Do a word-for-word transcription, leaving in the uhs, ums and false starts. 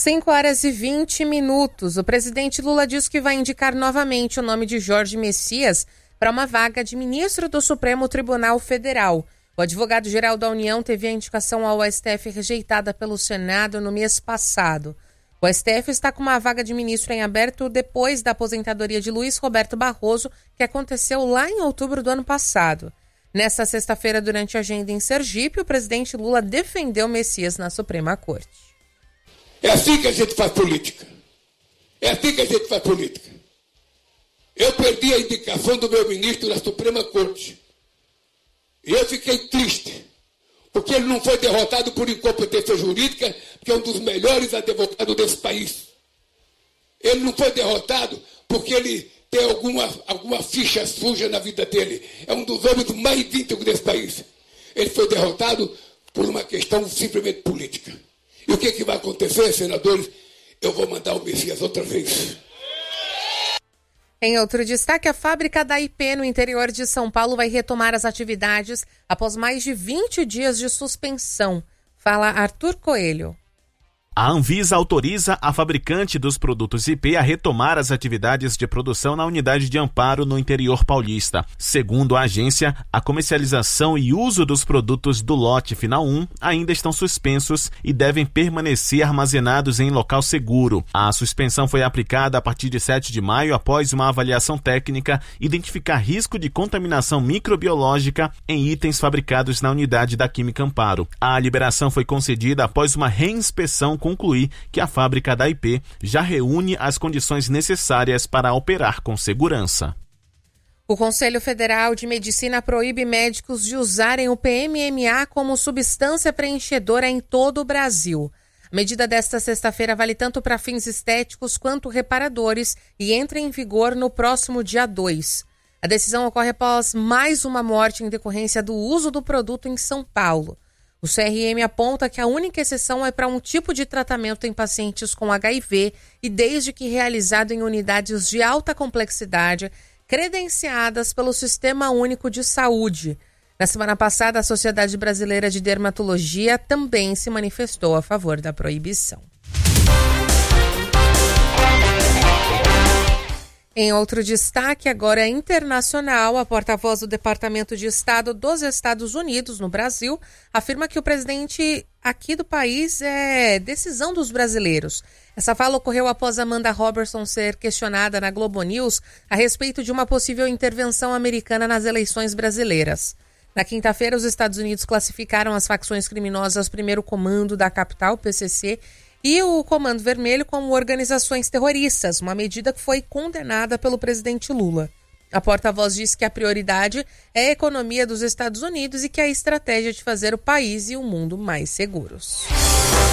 cinco horas e vinte minutos. O presidente Lula diz que vai indicar novamente o nome de Jorge Messias para uma vaga de ministro do Supremo Tribunal Federal. O advogado-geral da União teve a indicação ao S T F rejeitada pelo Senado no mês passado. O S T F está com uma vaga de ministro em aberto depois da aposentadoria de Luiz Roberto Barroso, que aconteceu lá em outubro do ano passado. Nesta sexta-feira, durante a agenda em Sergipe, o presidente Lula defendeu Messias na Suprema Corte. É assim que a gente faz política. É assim que a gente faz política. Eu perdi a indicação do meu ministro na Suprema Corte. E eu fiquei triste, porque ele não foi derrotado por incompetência jurídica, que é um dos melhores advogados desse país. Ele não foi derrotado porque ele tem alguma, alguma ficha suja na vida dele. É um dos homens mais íntegros desse país. Ele foi derrotado por uma questão simplesmente política. E o que, que vai acontecer, senadores? Eu vou mandar o Messias outra vez. Em outro destaque, a fábrica da I P no interior de São Paulo vai retomar as atividades após mais de vinte dias de suspensão. Fala Arthur Coelho. A Anvisa autoriza a fabricante dos produtos I P a retomar as atividades de produção na unidade de Amparo no interior paulista. Segundo a agência, a comercialização e uso dos produtos do lote final um ainda estão suspensos e devem permanecer armazenados em local seguro. A suspensão foi aplicada a partir de sete de maio após uma avaliação técnica identificar risco de contaminação microbiológica em itens fabricados na unidade da Química Amparo. A liberação foi concedida após uma reinspeção concluir que a fábrica da I P já reúne as condições necessárias para operar com segurança. O Conselho Federal de Medicina proíbe médicos de usarem o P M M A como substância preenchedora em todo o Brasil. A medida desta sexta-feira vale tanto para fins estéticos quanto reparadores e entra em vigor no próximo dia dois. A decisão ocorre após mais uma morte em decorrência do uso do produto em São Paulo. O C R M aponta que a única exceção é para um tipo de tratamento em pacientes com H I V e desde que realizado em unidades de alta complexidade, credenciadas pelo Sistema Único de Saúde. Na semana passada, a Sociedade Brasileira de Dermatologia também se manifestou a favor da proibição. Em outro destaque, agora internacional, a porta-voz do Departamento de Estado dos Estados Unidos, no Brasil, afirma que o presidente aqui do país é decisão dos brasileiros. Essa fala ocorreu após Amanda Robertson ser questionada na Globo News a respeito de uma possível intervenção americana nas eleições brasileiras. Na quinta-feira, os Estados Unidos classificaram as facções criminosas Primeiro Comando da capital, P C C, e o Comando Vermelho como organizações terroristas, uma medida que foi condenada pelo presidente Lula. A porta-voz disse que a prioridade é a economia dos Estados Unidos e que a estratégia de fazer o país e o mundo mais seguros.